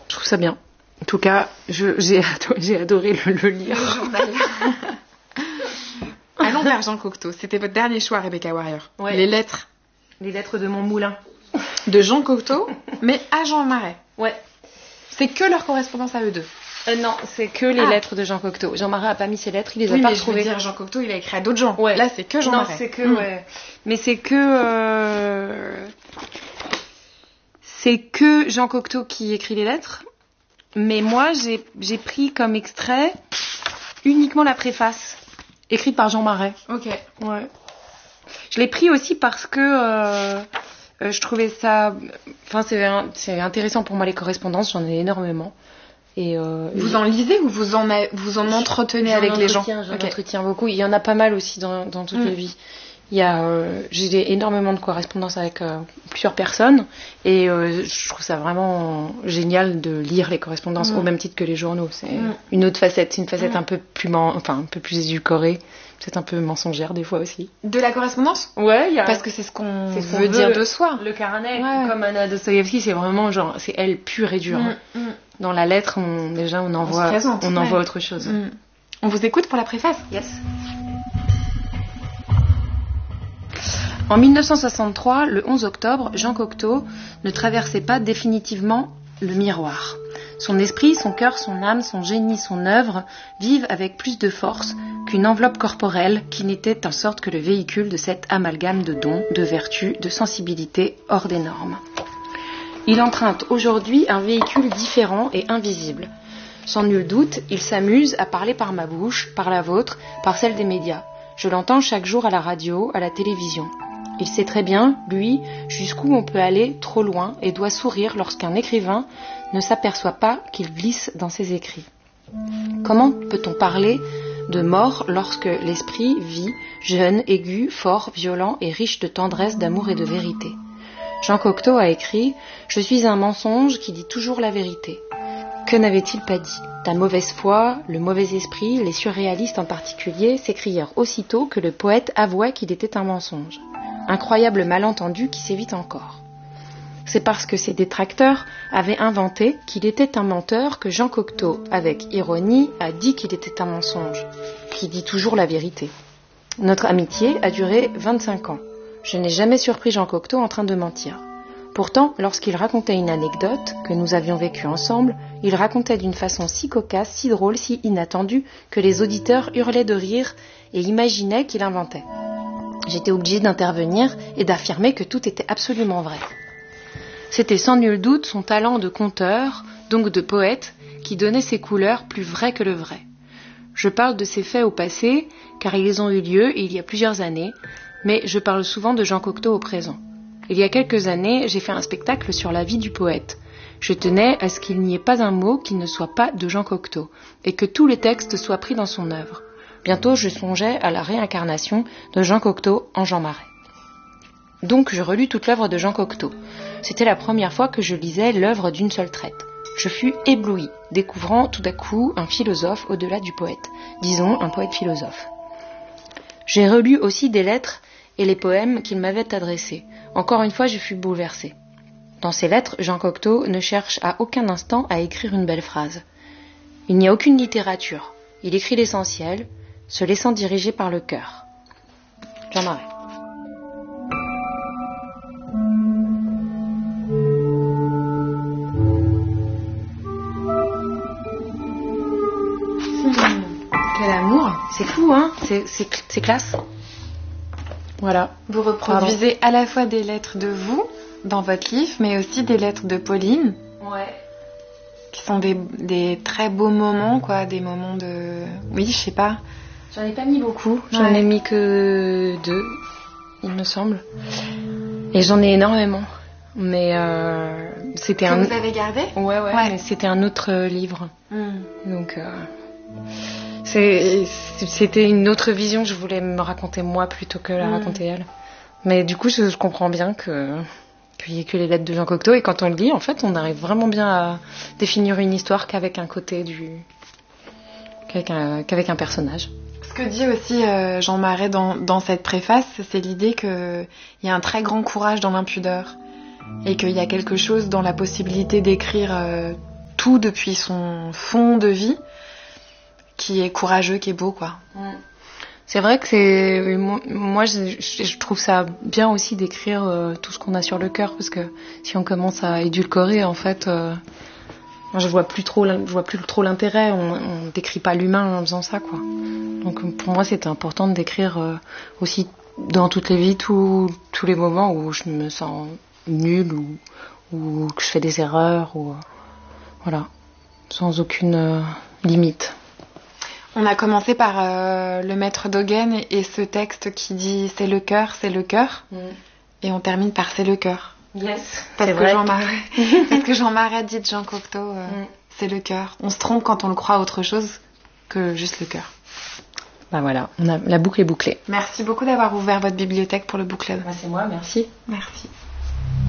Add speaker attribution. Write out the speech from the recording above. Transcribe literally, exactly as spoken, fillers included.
Speaker 1: Je trouve ça bien. En tout cas, je, j'ai, adoré, j'ai adoré le, le lire.
Speaker 2: Le journal. Allons vers Jean Cocteau. C'était votre dernier choix, Rebecca Warrior.
Speaker 1: Ouais.
Speaker 2: Les lettres.
Speaker 1: Les lettres de mon moulin.
Speaker 2: De Jean Cocteau, mais à Jean Marais.
Speaker 1: Ouais.
Speaker 2: C'est que leur correspondance à eux deux.
Speaker 1: Euh, non, c'est que les
Speaker 2: Ah.
Speaker 1: lettres de Jean Cocteau. Jean Marais a pas mis ses lettres, il les a
Speaker 2: Oui,
Speaker 1: pas
Speaker 2: mais je veux
Speaker 1: retrouvées.
Speaker 2: dire, Jean Cocteau, il a écrit à d'autres gens.
Speaker 1: Ouais.
Speaker 2: Là, c'est que Jean
Speaker 1: non,
Speaker 2: Marais.
Speaker 1: c'est que,
Speaker 2: Mm.
Speaker 1: ouais. Mais c'est que, euh... c'est que Jean Cocteau qui écrit les lettres. Mais moi, j'ai, j'ai pris comme extrait uniquement la préface, écrite par Jean Marais.
Speaker 2: Ok.
Speaker 1: Ouais. Je l'ai pris aussi parce que euh, euh, je trouvais ça. Enfin, c'est, un- c'est intéressant pour moi les correspondances, j'en ai énormément. Et euh,
Speaker 2: Vous en lisez ou vous en, a- vous en entretenez
Speaker 1: j'en
Speaker 2: avec les gens?
Speaker 1: entretiens, J'en
Speaker 2: Ok.
Speaker 1: entretiens beaucoup. Il y en a pas mal aussi dans, dans toute
Speaker 2: Mm.
Speaker 1: la vie. Il y a, euh, j'ai énormément de correspondances avec euh, plusieurs personnes et euh, je trouve ça vraiment génial de lire les correspondances
Speaker 2: Mm.
Speaker 1: au même titre que les journaux. C'est
Speaker 2: Mm.
Speaker 1: une autre facette, c'est une facette
Speaker 2: Mm.
Speaker 1: un peu plus, men- enfin un peu plus édulcorée, peut-être un peu mensongère des fois aussi.
Speaker 2: De la correspondance?
Speaker 1: Ouais, il y a
Speaker 2: Parce que c'est ce qu'on
Speaker 1: c'est ce qu'on
Speaker 2: veut dire
Speaker 1: veut.
Speaker 2: de soi.
Speaker 1: le carnet,
Speaker 2: Ouais.
Speaker 1: comme Anna Dostoïevski, c'est vraiment genre, c'est elle pure et dure. hein.
Speaker 2: Mm, mm,
Speaker 1: Dans la lettre, on, déjà on
Speaker 2: se
Speaker 1: envoie,
Speaker 2: présente,
Speaker 1: on
Speaker 2: ouais.
Speaker 1: envoie autre chose.
Speaker 2: mm. On vous écoute pour la préface?
Speaker 1: Yes. En mille neuf cent soixante-trois, le onze octobre, Jean Cocteau ne traversait pas définitivement le miroir. Son esprit, son cœur, son âme, son génie, son œuvre vivent avec plus de force qu'une enveloppe corporelle qui n'était en sorte que le véhicule de cet amalgame de dons, de vertus, de sensibilité hors des normes. Il emprunte aujourd'hui un véhicule différent et invisible. Sans nul doute, il s'amuse à parler par ma bouche, par la vôtre, par celle des médias. Je l'entends chaque jour à la radio, à la télévision. Il sait très bien, lui, jusqu'où on peut aller trop loin et doit sourire lorsqu'un écrivain ne s'aperçoit pas qu'il glisse dans ses écrits. Comment peut-on parler de mort lorsque l'esprit vit, jeune, aigu, fort, violent et riche de tendresse, d'amour et de vérité? Jean Cocteau a écrit « Je suis un mensonge qui dit toujours la vérité ». Que n'avait-il pas dit? La mauvaise foi, le mauvais esprit, les surréalistes en particulier, s'écrièrent aussitôt que le poète avouait qu'il était un mensonge. Incroyable malentendu qui s'évite encore. C'est parce que ses détracteurs avaient inventé qu'il était un menteur que Jean Cocteau, avec ironie, a dit qu'il était un mensonge, qui dit toujours la vérité. Notre amitié a duré vingt-cinq ans. Je n'ai jamais surpris Jean Cocteau en train de mentir. Pourtant, lorsqu'il racontait une anecdote que nous avions vécue ensemble, il racontait d'une façon si cocasse, si drôle, si inattendue, que les auditeurs hurlaient de rire et imaginaient qu'il inventait. J'étais obligée d'intervenir et d'affirmer que tout était absolument vrai. C'était sans nul doute son talent de conteur, donc de poète, qui donnait ses couleurs plus vraies que le vrai. Je parle de ces faits au passé, car ils ont eu lieu il y a plusieurs années, mais je parle souvent de Jean Cocteau au présent. Il y a quelques années, j'ai fait un spectacle sur la vie du poète. Je tenais à ce qu'il n'y ait pas un mot qui ne soit pas de Jean Cocteau, et que tous les textes soient pris dans son œuvre. Bientôt, je songeais à la réincarnation de Jean Cocteau en Jean Marais. Donc, je relus toute l'œuvre de Jean Cocteau. C'était la première fois que je lisais l'œuvre d'une seule traite. Je fus éblouie, découvrant tout à coup un philosophe au-delà du poète, disons un poète-philosophe. J'ai relu aussi des lettres et les poèmes qu'il m'avait adressés. Encore une fois, je fus bouleversée. Dans ces lettres, Jean Cocteau ne cherche à aucun instant à écrire une belle phrase. Il n'y a aucune littérature. Il écrit l'essentiel, se laissant diriger par le cœur. Jean Marais.
Speaker 2: Quel amour!
Speaker 1: C'est fou, hein? C'est, c'est, c'est classe. Voilà.
Speaker 2: Vous reproduisez à la fois des lettres de vous dans votre livre, mais aussi des lettres de Pauline,
Speaker 1: Ouais.
Speaker 2: qui sont des, des très beaux moments, quoi, des moments de... Oui, je sais pas.
Speaker 1: J'en ai pas mis beaucoup. J'en
Speaker 2: Ouais.
Speaker 1: ai mis que deux, il me semble. Et j'en ai énormément. Mais euh, c'était
Speaker 2: Que
Speaker 1: un...
Speaker 2: vous avez gardé?
Speaker 1: Ouais, ouais,
Speaker 2: Ouais.
Speaker 1: mais c'était un autre euh, livre.
Speaker 2: Hmm.
Speaker 1: Donc, euh, c'est, c'était une autre vision que je voulais me raconter moi plutôt que la
Speaker 2: Mm.
Speaker 1: raconter elle. Mais du coup, je, je comprends bien que, qu'il n'y ait que les lettres de Jean Cocteau. Et quand on le lit, en fait, on arrive vraiment bien à définir une histoire qu'avec un côté du... qu'avec un, qu'avec un personnage.
Speaker 2: Ce que dit aussi euh, Jean Marais dans, dans cette préface, c'est l'idée qu'il y a un très grand courage dans l'impudeur. Et qu'il y a quelque chose dans la possibilité d'écrire... Euh, tout depuis son fond de vie, qui est courageux, qui est beau, quoi.
Speaker 1: C'est vrai que c'est moi je, je trouve ça bien aussi d'écrire euh, tout ce qu'on a sur le cœur, parce que si on commence à édulcorer, en fait, euh, moi je vois plus trop, je vois plus trop l'intérêt. On, on décrit pas l'humain en faisant ça, quoi. Donc pour moi c'était important de décrire euh, aussi dans toutes les vies, tous tous les moments où je me sens nulle ou ou que je fais des erreurs, ou euh, voilà, sans aucune euh, limite.
Speaker 2: On a commencé par euh, le maître Dogen et, et ce texte qui dit c'est le cœur, c'est le cœur, mm. et on termine par c'est le cœur.
Speaker 1: Yes.
Speaker 2: Parce
Speaker 1: c'est
Speaker 2: que
Speaker 1: vrai.
Speaker 2: Jean Marais, parce que Jean Marais dit de Jean Cocteau, euh, mm. c'est le cœur. On se trompe quand on le croit autre chose que juste le cœur.
Speaker 1: Bah voilà, on a, la boucle est bouclée.
Speaker 2: Merci beaucoup d'avoir ouvert votre bibliothèque pour le book club.
Speaker 1: Bah c'est moi, merci.
Speaker 2: Merci.